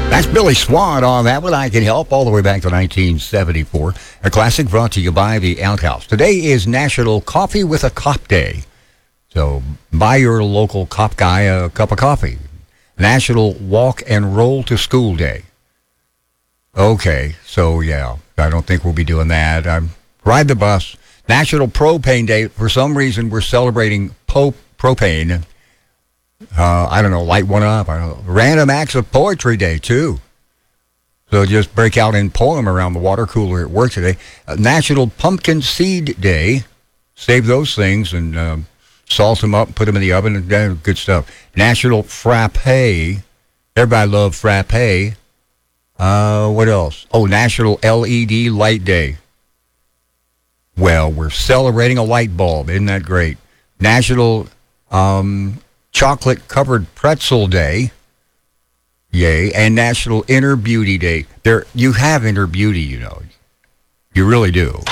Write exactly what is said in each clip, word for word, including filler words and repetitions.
That's Billy Swan on that one. I Can Help, all the way back to nineteen seventy-four. A classic brought to you by the Outhouse. Today is National Coffee with a Cop Day. So buy your local cop guy a cup of coffee. National Walk and Roll to School Day. Okay, so yeah, I don't think we'll be doing that. Um, ride the bus. National Propane Day. For some reason, we're celebrating po- propane. Uh, I don't know, light one up. I don't know. Random Acts of Poetry Day, too. So just break out in poem around the water cooler at work today. Uh, National Pumpkin Seed Day. Save those things and um, salt them up and put them in the oven. And, uh, good stuff. National Frappe. Everybody loves Frappe. Uh, what else? Oh, National L E D Light Day. Well, we're celebrating a light bulb. Isn't that great? National um, Chocolate-Covered Pretzel Day. Yay. And National Inner Beauty Day. There, you have inner beauty, you know. You really do.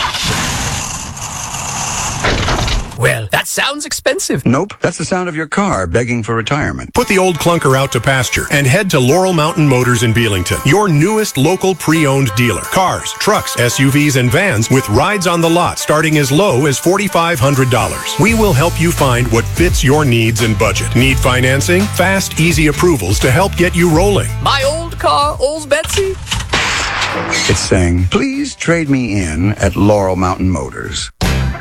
Well, that sounds expensive. Nope, that's the sound of your car begging for retirement. Put the old clunker out to pasture and head to Laurel Mountain Motors in Belington, your newest local pre-owned dealer. Cars, trucks, S U Vs, and vans with rides on the lot starting as low as four thousand five hundred dollars. We will help you find what fits your needs and budget. Need financing? Fast, easy approvals to help get you rolling. My old car, old Betsy. It's saying, please trade me in at Laurel Mountain Motors.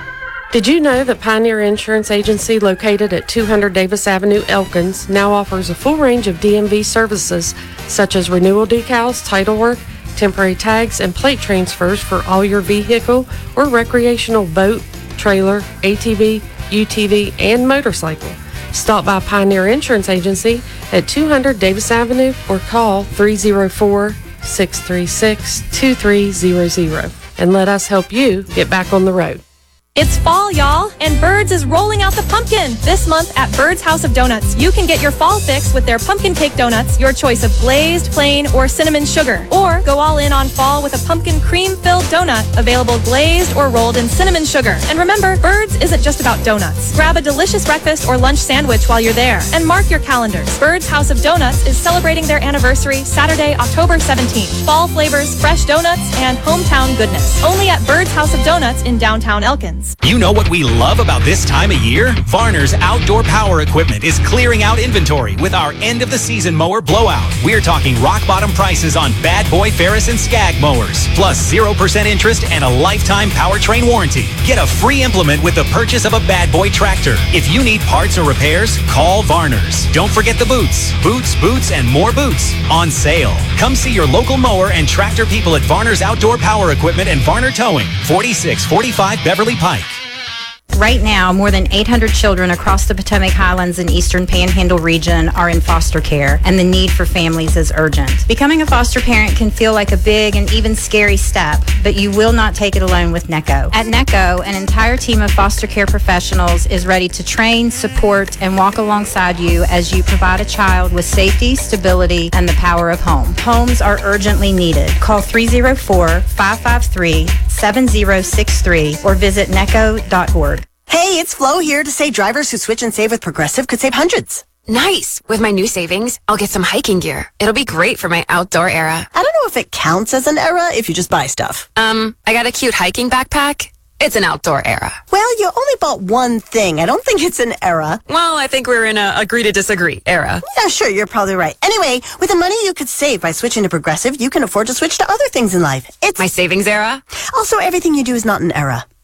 Did you know that Pioneer Insurance Agency, located at two hundred Davis Avenue, Elkins, now offers a full range of D M V services such as renewal decals, title work, temporary tags, and plate transfers for all your vehicle or recreational boat, trailer, A T V, U T V, and motorcycle. Stop by Pioneer Insurance Agency at two hundred Davis Avenue or call three oh four, six three six, two three zero zero and let us help you get back on the road. It's fall, y'all, and Birds is rolling out the pumpkin. This month at Birds House of Donuts, you can get your fall fix with their pumpkin cake donuts, your choice of glazed, plain, or cinnamon sugar. Or go all in on fall with a pumpkin cream-filled donut, available glazed or rolled in cinnamon sugar. And remember, Birds isn't just about donuts. Grab a delicious breakfast or lunch sandwich while you're there. And mark your calendars. Birds House of Donuts is celebrating their anniversary Saturday, October seventeenth. Fall flavors, fresh donuts, and hometown goodness. Only at Birds House of Donuts in downtown Elkins. You know what we love about this time of year? Varner's Outdoor Power Equipment is clearing out inventory with our end-of-the-season mower blowout. We're talking rock-bottom prices on Bad Boy, Ferris, and Skag mowers, plus zero percent interest and a lifetime powertrain warranty. Get a free implement with the purchase of a Bad Boy tractor. If you need parts or repairs, call Varner's. Don't forget the boots. Boots, boots, and more boots on sale. Come see your local mower and tractor people at Varner's Outdoor Power Equipment and Varner Towing, forty-six forty-five Beverly Pike. Right now, more than eight hundred children across the Potomac Highlands and Eastern Panhandle region are in foster care, and the need for families is urgent. Becoming a foster parent can feel like a big and even scary step, but you will not take it alone with NECO. At NECO, an entire team of foster care professionals is ready to train, support, and walk alongside you as you provide a child with safety, stability, and the power of home. Homes are urgently needed. Call three oh four, five five three, seven oh six three or visit neco dot org. Hey, it's Flo here to say drivers who switch and save with Progressive could save hundreds. Nice! With my new savings, I'll get some hiking gear. It'll be great for my outdoor era. I don't know if it counts as an era if you just buy stuff. Um, I got a cute hiking backpack. It's an outdoor era. Well, you only bought one thing. I don't think it's an era. Well, I think we're in a agree to disagree era. Yeah, sure, you're probably right. Anyway, with the money you could save by switching to Progressive, you can afford to switch to other things in life. It's my savings era. Also, everything you do is not an era.